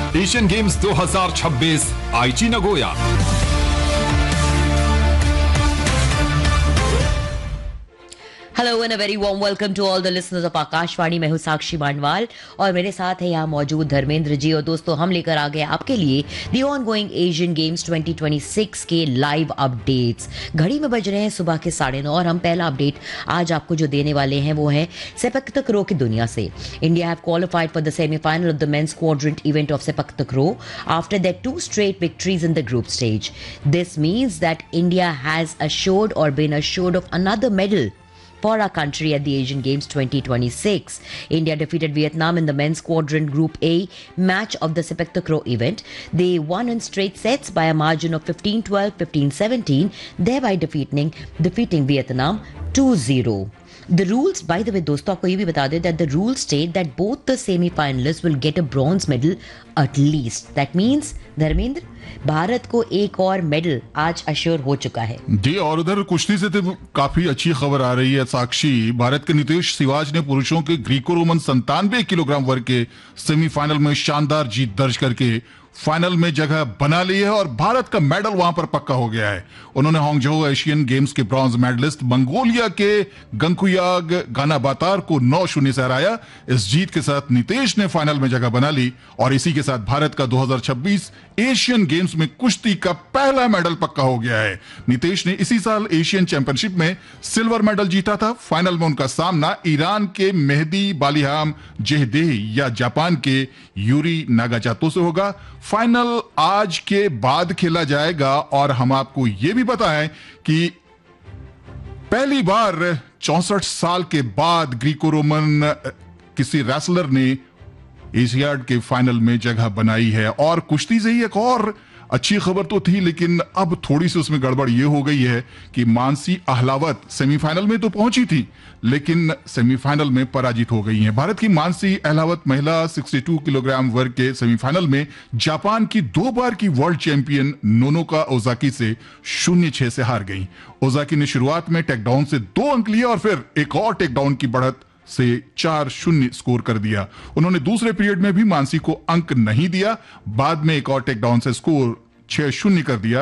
Asian games 2026 आईची Nagoya. Hello and a very warm welcome to all the listeners of Akashvani. मैं हूं साक्षी मानवाल और मेरे साथ है यहाँ मौजूद धर्मेंद्र जी। और दोस्तों, हम लेकर आ गए आपके लिए दी ऑन गोइंग एशियन गेम्स 2026 के लाइव अपडेट्स। घड़ी में बज रहे हैं सुबह के 9:30 और हम पहला अपडेट आज आपको जो देने वाले हैं वो है सेपक तकरो की दुनिया से। India have qualified for the semifinal of the mains quadrant event of sepak तकरो after their 2 straight victories in the group stage. This means that India has assured or been assured of another medal for our country at the Asian Games 2026. India defeated Vietnam in the men's quadrant Group A match of the Sepak Takraw event. They won in straight sets by a margin of 15-12, 15-17, thereby defeating Vietnam 2-0. The rules, by the way, दोस्तों आपको ये भी बता दें that the rules state that both the semi-finalists will get a bronze medal at least. That means, Dharmendra, Bharat को एक और medal आज अश्योर हो चुका है जी। और उधर कुश्ती से तो काफी अच्छी खबर आ रही है साक्षी। भारत के नितेश सिवाज ने पुरुषों के ग्रीको रोमन 97 किलोग्राम वर्ग के सेमीफाइनल में शानदार जीत दर्ज करके फाइनल में जगह बना ली है और भारत का मेडल वहां पर पक्का हो गया है। उन्होंने हांगझो एशियन गेम्स के ब्रॉन्ज मेडलिस्ट मंगोलिया के गंकुयाग गानाबातार को 9-0 से हराया। इस जीत के साथ नितेश ने फाइनल में जगह बना ली और इसी के साथ भारत का 2026 एशियन गेम्स में कुश्ती का पहला मेडल पक्का हो गया है। नितेश ने इसी साल एशियन चैंपियनशिप में सिल्वर मेडल जीता था। फाइनल में उनका सामना ईरान के मेहदी बालिहाम जेहदेह या जापान के यूरी नागाचातो से होगा। फाइनल आज के बाद खेला जाएगा और हम आपको यह भी बताएं कि पहली बार 64 साल के बाद ग्रीको रोमन किसी रेसलर ने एशियाड के फाइनल में जगह बनाई है। और कुश्ती से ही एक और अच्छी खबर तो थी, लेकिन अब थोड़ी सी उसमें गड़बड़ ये हो गई है कि मानसी अहलावत सेमीफाइनल में तो पहुंची थी लेकिन सेमीफाइनल में पराजित हो गई हैं। भारत की मानसी अहलावत महिला 62 किलोग्राम वर्ग के सेमीफाइनल में जापान की 2 बार की वर्ल्ड चैंपियन नोनोका ओजाकी से 0-6 से हार गई। ओजाकी ने शुरुआत में टेकडाउन से 2 अंक लिए और फिर एक और टेकडाउन की बढ़त से 4-0 स्कोर कर दिया। उन्होंने दूसरे पीरियड में भी मानसी को अंक नहीं दिया। बाद में एक और टेकडाउन से स्कोर 6-0 कर दिया।